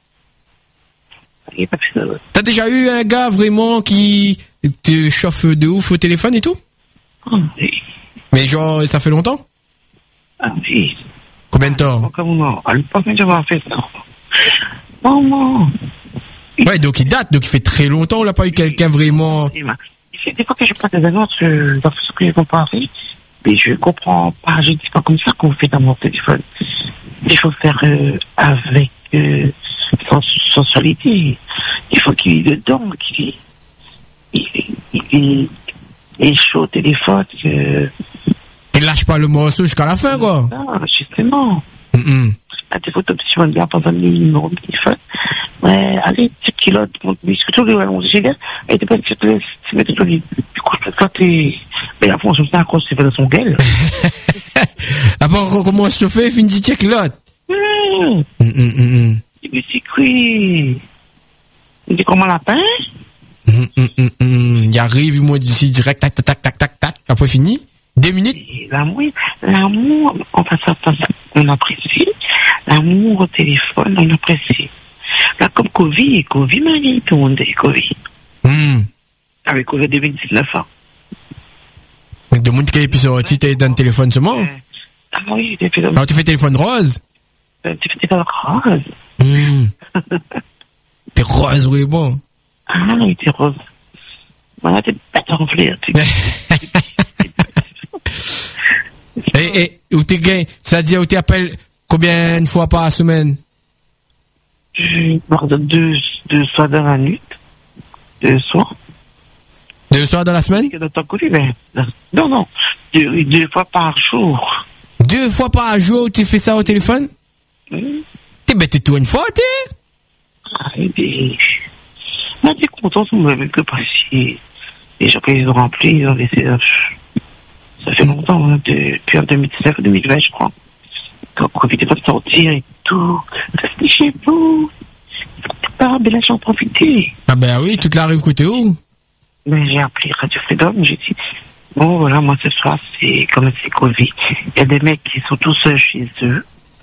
Il est pas plus ça. T'as déjà eu un gars vraiment qui te chauffe de ouf au téléphone et tout? Oh, oui. Mais genre, ça fait longtemps? Ah, oui. Combien de temps? Comment? À l'époque, j'avais fait ça. Maman. Ouais, donc il date, donc il fait très longtemps, on n'a pas eu quelqu'un vraiment... Il fait des fois que je prends des annonces euh, dans ce que je comprends pas, mais je comprends pas, je dis pas comme ça qu'on fait dans mon téléphone. Il faut faire euh, avec euh, sens sensualité. Il faut qu'il y ait dedans, qu'il il, il, il, il est chaud au téléphone. Que... Il lâche pas le morceau jusqu'à la fin, quoi. Non, justement. Mm-mm. À des photos, si on regarde pendant le numéro de téléphone, ouais, allez, petite culotte, mon biscuit, tout le monde, j'ai dit, et t'es pas, tu te laisses, tu mets tout le lit. Du coup, je peux pas t'es, mais la fois, je me suis accroché, c'est dans son gueule. Après, on commence à chauffer, il fait une petite culotte. Hum, Mm, mm, mm, mm. il me dit, oui. Il dit, comment lapin? Mm, mm, mm, mm. Il arrive, moi, d'ici, direct, tac, tac, tac, tac, tac, tac. Après, fini. Deux minutes. Et l'amour, l'amour, enfin, ça, ça, ça, on apprécie. L'amour au téléphone, on apprécie. Là, comme Covid, Covid m'a dit, tout le monde dit Covid. Mm. Avec Covid deux mille dix-neuf ans. Donc, de monde qui est puis sorti, t'es dans le téléphone seulement. Euh, ah oui, j'ai fait dans Alors, tu fais téléphone rose. tu fais des rose. Mm. T'es rose, oui, bon. Ah, il était rose. Voilà, t'es bête à remplir. Et, et, où t'es gay, c'est-à-dire où t'appelles combien de fois par semaine? Je pars deux, deux soirs dans la nuit. Deux soirs. Deux soirs dans la semaine? Dans ton côté, ben, non, non. Deux, deux fois par jour. Deux fois par jour, tu fais ça au téléphone? Hum. T'es bête, toi une fois, t'es? Ah, et puis, moi, t'es content, tout le monde, que passer. Les gens qu'ils ont rempli, ils ont laissé, ça fait longtemps, hein, depuis en deux mille dix-neuf, deux mille vingt, je crois. Quand profitez pas de sortir et tout. Restez chez vous. Ah, ben là, j'en profiter. Ah ben oui, toute la rive côté où? Ben, j'ai appelé Radio Freedom, j'ai dit, bon, voilà, moi, ce soir, c'est comme c'est Covid. Il y a des mecs qui sont tous seuls chez eux.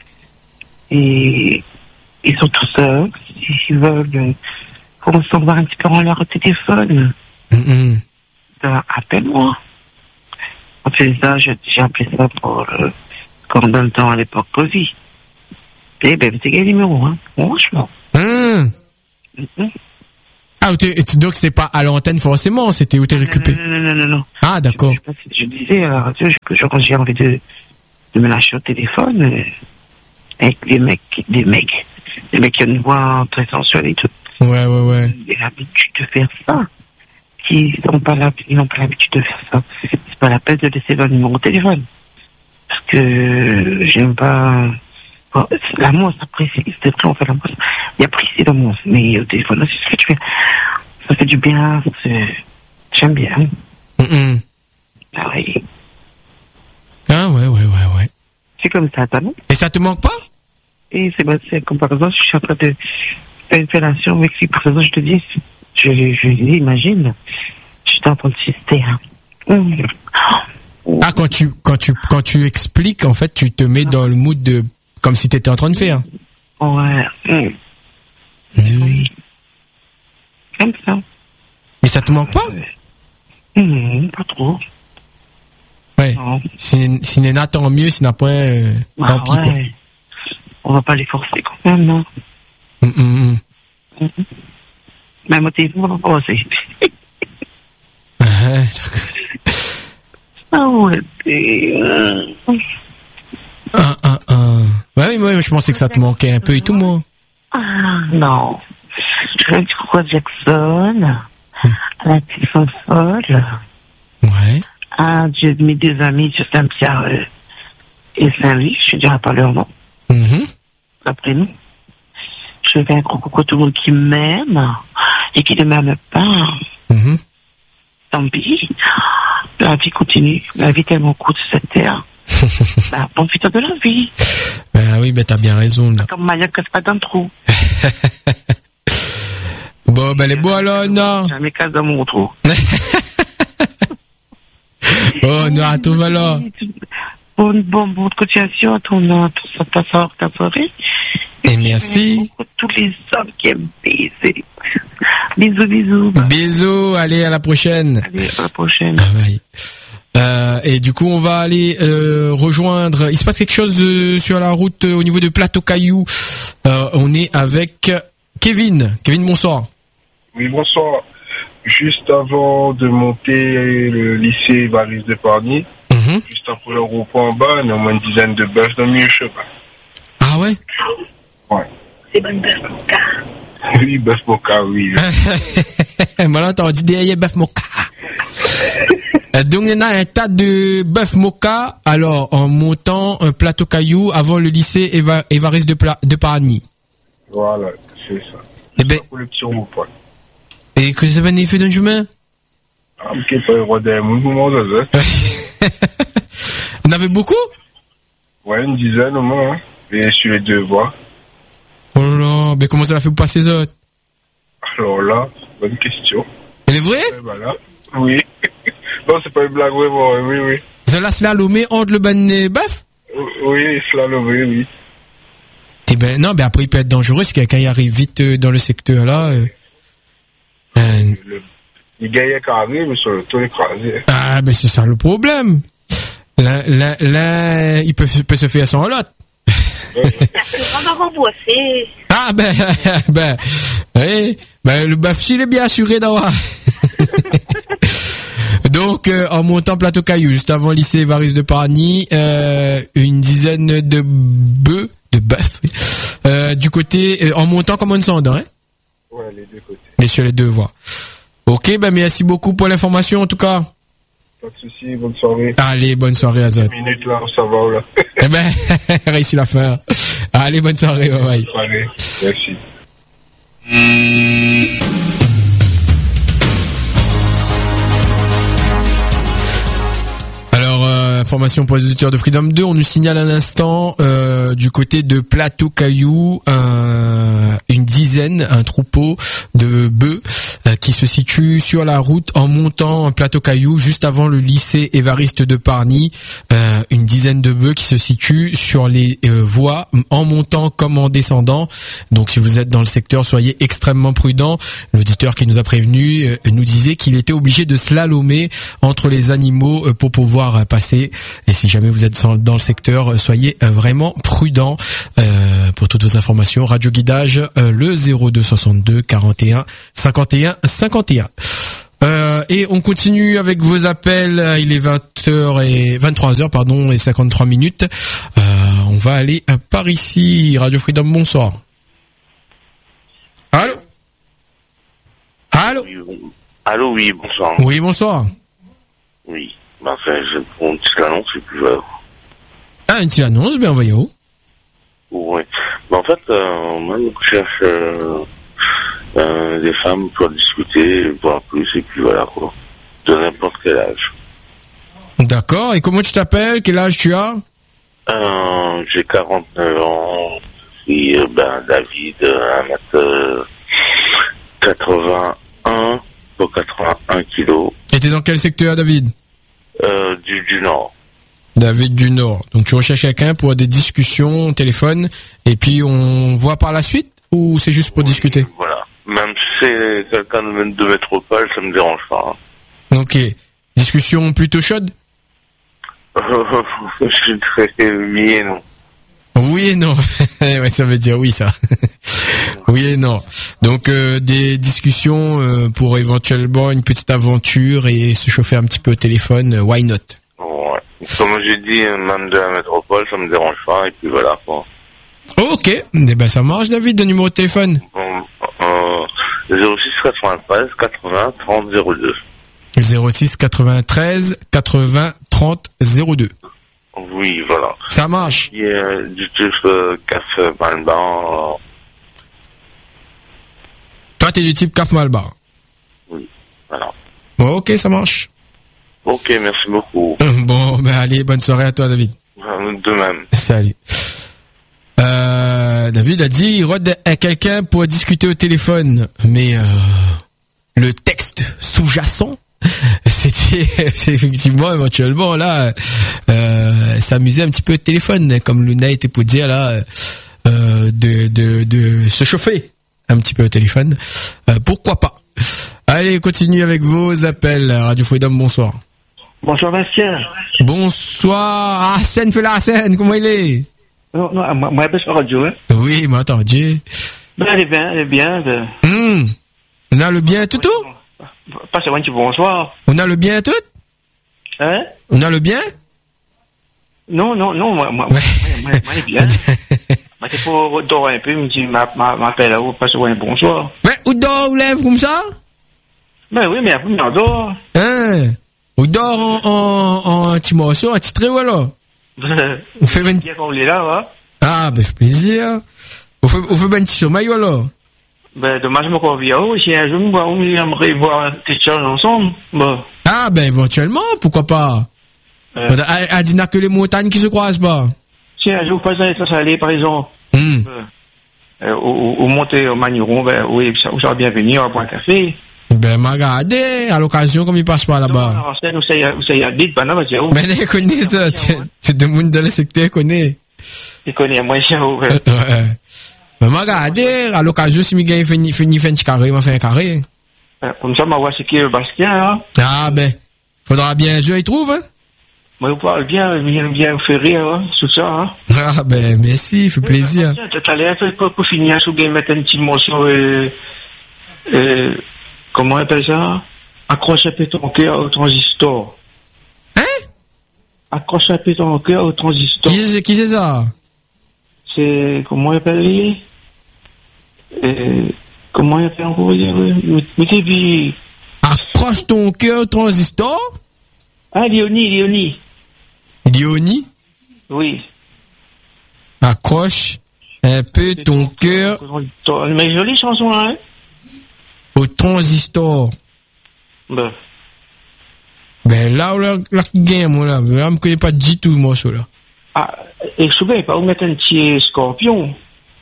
Et ils sont tous seuls. S'ils veulent, pour s'en voir un petit peu en leur téléphone. Mm-mm. Ben, appelle-moi. On fait ça, j'ai appelé ça pour le, comme dans le temps à l'époque Covid. Et ben, c'est quel numéro, hein? Franchement. Hum. Mm-hmm. Ah, où t'es- tu- donc c'était pas à l'antenne forcément, c'était où t'es récupéré. Non, non, non, non, non. Ah, d'accord. Je, je, je disais à la radio que je- quand j'ai envie de, de me lâcher au téléphone euh, avec des mecs, des mecs, des mecs qui ont une voix très sensuelle et tout. Ouais, ouais, ouais. Ils ont l'habitude de faire ça. Qui n'ont pas l'habitude, ils n'ont pas l'habitude de faire ça. C'est pas la peine de laisser leur numéro de téléphone. Parce que j'aime pas. Bon, l'amour, ça précise, c'est vrai, on fait l'amour. Il y a précis l'amour, mais au téléphone, c'est ce que tu fais. Ça fait du bien, c'est... j'aime bien. Mm-mm. Ah oui. Ah ouais, ouais, ouais, ouais. C'est comme ça, t'as non? Et ça te manque pas? Et c'est, bah, c'est comme par exemple, je suis en train de faire une fellation avec lui, par exemple, je te dis, je, je lui dis, imagine, j'étais en train de sister, hein. Mmh. Ah, quand tu, quand tu, quand tu expliques, en fait, tu te mets dans le mood de, comme si t'étais en train de faire. Ouais. Mmh. Mmh. Comme ça. Mais ça te manque pas? Mmh, pas trop. Ouais. Non. Si, si Nena, tant mieux, si n'a point, euh, tant Ah, pis, ouais. quoi. On va pas les forcer quand même, non? Mmh, mmh, mmh. Mmh. Même au téléphone, on va pas passer. Ah, Ah ouais, et, euh... ah, ah, ah. Ouais, oui, moi, je pensais que ça te manquait un peu et tout, moi. Ah, non. Je fais un petit coucou à Jackson, à la petite folle, Ouais. à Dieu, mes deux amis, Justin Pierre euh, et Saint-Louis, je ne dirai pas leur nom, Mhm. après nous. Je fais un gros coucou à tout le monde qui m'aime et qui ne m'aime pas. Mhm. Tant pis. La vie continue. La vie est tellement courte sur cette terre. Bah, profite de la vie. Ah oui, ben t'as bien raison, là. Comme Maya casse pas dans le trou. Bon, ben les beaux alors, non. Jamais casse dans mon trou. Oh, non, à tout va là. Bonne, bonne, bonne continuation à ton, à ton, ta soirée, ta soirée. Et merci. Tous les hommes qui aiment baiser. Bisous, bisous. Bisous, allez, à la prochaine. Allez, à la prochaine. Ah, ouais. Euh, et du coup, on va aller euh, rejoindre. Il se passe quelque chose euh, sur la route euh, au niveau de Plateau Caillou. Euh, on est avec Kevin. Kevin, bonsoir. Oui, bonsoir. Juste avant de monter le lycée Varis de Parny, Mm-hmm. juste après le repos en bas, on a au moins une dizaine de bœufs dans le milieu chemin. Ah ouais. Ouais. C'est bonne bœuf moka. Oui, bœuf moka, oui. Voilà, t'as dit derrière bœuf moka. Euh, Donc, il y a un tas de bœuf moka. Alors, en montant un Plateau Caillou avant le lycée Eva- Évariste de, Pla- de Parny. Voilà, c'est ça. Eh ben, Pour le petit repas. et que ça va nous faire dans le chemin? Ah, ok, pas le roi des mouns, comment ça se On avait beaucoup? Ouais, une dizaine au moins, hein. Et sur les deux voies. Oh là là, mais comment ça l'a fait pour passer les autres? Alors là, bonne question. Elle est vraie? Eh ben là, oui. Non, c'est pas une blague, vraiment, oui, oui. Ça l'a slalomé entre le ban et bœuf? Oui, slalom, oui, oui. Eh ben, non, ben après, il peut être dangereux si quelqu'un y arrive vite euh, dans le secteur là. Euh, euh, Le, le gars est carré, mais sur le toit écrasé. ah, ben c'est ça le problème. Là, là, là, il peut, peut se faire sans l'autre. On va rembourser. Ah, ben, ben, oui, ben, le bœuf, s'il est bien assuré d'avoir. Donc, euh, en montant Plateau Caillou, juste avant le lycée Évariste de Parny, euh, une dizaine de bœufs, de bœufs, euh, du côté, euh, en montant comme on s'en hein? Ouais, les deux côtés. Mais sur les deux voies. Ok, ben merci beaucoup pour l'information en tout cas. Pas de soucis, bonne soirée. Allez, bonne soirée Azot. Une minute là, ça va là. Eh ben, réussi la fin. Allez, bonne soirée, bye bye. Allez, merci. Alors, euh, information pour les auditeurs de Freedom deux, on nous signale un instant euh, du côté de Plateau Caillou un, une dizaine, un troupeau de bœufs euh, qui se situe sur la route en montant un Plateau Caillou juste avant le lycée Évariste de Parny. Euh, une dizaine de bœufs qui se situent sur les euh, voies en montant comme en descendant. Donc, si vous êtes dans le secteur, soyez extrêmement prudents. L'auditeur qui nous a prévenu euh, nous disait qu'il était obligé de slalomer entre les animaux euh, pour pouvoir euh, passer. Et si jamais vous êtes dans le secteur, euh, soyez euh, vraiment prudents. Euh, pour toutes vos informations, Radio Guidage, euh, le zéro deux soixante-deux quarante et un cinquante et un cinquante et un. Euh, et on continue avec vos appels. Il est vingt vingt heures et vingt-trois heures pardon et cinquante-trois minutes. Euh, on va aller par ici. Radio Freedom, bonsoir. Allô? Allô? Oui, oui. Allô, oui, bonsoir. Oui, bonsoir. Oui. Ben, enfin, je prends une petite annonce et puis voilà. Ah, une petite annonce, bien envoyé où? Oui. Ben, en fait, euh, moi, je cherche euh, euh, des femmes pour discuter, voir plus, et puis voilà, quoi. De n'importe quel âge. D'accord. Et comment tu t'appelles? Quel âge tu as? Euh, j'ai quarante-neuf ans. Je suis, euh, ben, David, un mètre quatre-vingt-un pour quatre-vingt-un kilos. Et t'es dans quel secteur, David? Euh, du, du Nord. David du Nord. Donc tu recherches quelqu'un pour des discussions au téléphone et puis on voit par la suite ou c'est juste pour Oui, discuter? Voilà. Même si c'est quelqu'un de, de métropole, ça me dérange pas. Hein. Ok. Discussion plutôt chaude? Je suis très oui et non. Oui et non. Ouais, ça veut dire oui, ça. Oui et non. Donc euh, des discussions euh, pour éventuellement une petite aventure et se chauffer un petit peu au téléphone. Why not? Ouais. Comme j'ai dit, même de la métropole, ça me dérange pas. Et puis voilà, quoi. Ok. Eh ben ça marche, David. Le numéro de téléphone? Bon, euh, zéro six quatre-vingt-treize quatre-vingts trente zéro deux. zéro six quatre-vingt-treize quatre-vingts trente zéro deux. Oui, voilà. Ça marche. Il y a du type euh, café Malban. Euh, Toi, t'es du type Caf Malbar. oui, voilà. Bon, ok, ça marche. Ok, merci beaucoup. Bon, ben allez, bonne soirée à toi, David. De même. Salut. Euh, David a dit, il rôde à quelqu'un pour discuter au téléphone, mais euh, le texte sous-jacent, c'était c'est effectivement éventuellement là euh, s'amuser un petit peu au téléphone, comme Luna était pour dire là, euh, de, de, de se chauffer un petit peu au téléphone. Euh, pourquoi pas? Allez, continue avec vos appels. Radio Freedom, bonsoir. Bonsoir Bastien. Bonsoir. Arsène fait la Arsène, comment il est? Non, non, moi, moi, je radio, hein. Oui, mais entendu. Ben, elle est bien, elle est bien. De... Mmh. On a le bien tout tout? Passez un petit bonsoir. On a le bien tout? Hein? On a le bien? Non, non, non, moi, moi, ouais. moi, moi, moi, elle est bien. Moi, c'est pour dormir un peu, me dit, m'appelle là-haut, passez un bonsoir. Mais, où dort, où lève comme ça? Ben oui, mais après, on dort. Hein? On dort en, en, en petit morceau, un petit trait, voilà. On fait ben... Bien qu'on est là, hein? Ah, ben, c'est plaisir. On fait, on fait ben petit sommeil, voilà. Ben, dommage, je me conviens. Oh, si un jour, on aimerait voir quelque chose ensemble. Bon. Ah, ben, éventuellement, pourquoi pas? Euh... À, à dîner que les montagnes qui se croisent pas. Si un jour, pas ça, ça, ça allait, par exemple. Mm. Euh, ou, ou monter au Magneron, ben, oui, ça, ça va bien venir, on va boire un café. Ben, m'a regardé, à l'occasion, comme il passe par là-bas. Non, non, c'est, c'est, il habite, ben, non, ben, mais les connaît, ça, c'est de monde dans le secteur, connaît. Il connaît, moi, c'est, ouais. Ouais. Mais m'a regardé, à l'occasion, si Miguel finit, finit, fait un petit carré, m'a fait un carré. Comme ça, m'a voir ce qui est Bastien, là. Ah, ben, faudra bien, je y trouve, hein. Moi, vous parlez bien, bien, bien fait rire, hein, tout ça, hein. Ah, ben, merci, fait plaisir. Tu allais un peu pour finir, sous game, mettre une petite morceau, euh, euh, comment on appelle ça? Accroche un peu ton cœur au transistor. Hein? Accroche un peu ton cœur au transistor. Qui c'est, qui c'est ça? C'est, comment on appelle? Euh, comment on appelle encore? Mais accroche ton cœur au transistor? Ah, Léonie, Léonie. Léonie? Oui. Accroche un peu ton cœur. Mais jolie chanson, hein? Au transistor. Ben. Ben là, là, là, gagne, moi, là. Là, je me connais pas du tout, moi, ça, là. Ah, et je ne pas où mettre un petit scorpion.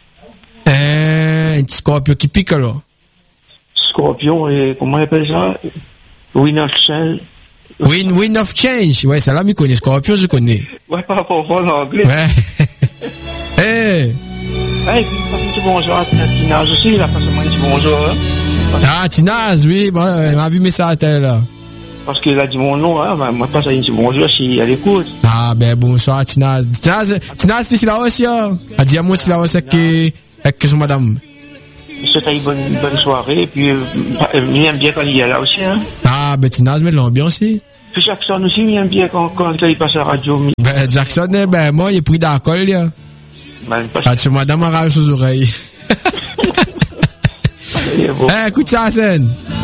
Euh, un petit scorpion qui pique, alors. Scorpion, et comment on appelle ça? Win of Change. Win, win of Change. Ouais, ça là, je connais. Scorpion, je connais. Ouais, par rapport à l'anglais. Ouais. Eh. Hey. Hey, passe un petit bonjour à Tinaz aussi, là, passe un petit bonjour, hein. Ah, Tinaz, oui, bon, elle m'a vu mes ça, elle, là. Parce qu'il a dit mon nom, hein, bah, moi, passe un petit bonjour si elle écoute. Ah, ben, bonsoir, Tinaz. Tinaz, Tinaz, c'est là aussi, hein. Elle dit à moi, c'est là aussi, avec, avec son madame. Je souhaite une bonne, bonne soirée, et puis, euh, il aime bien quand il est là aussi, hein. Ah, ben, Tinaz, met l'ambiance, aussi. Puis Jackson aussi, il aime bien quand, quand il passe à la radio. Ben, Jackson, eh ben, moi, il est pris d'alcool, là. Ben, Ah, tu madame arrache aux oreilles. Eh, écoute ça, Hassan.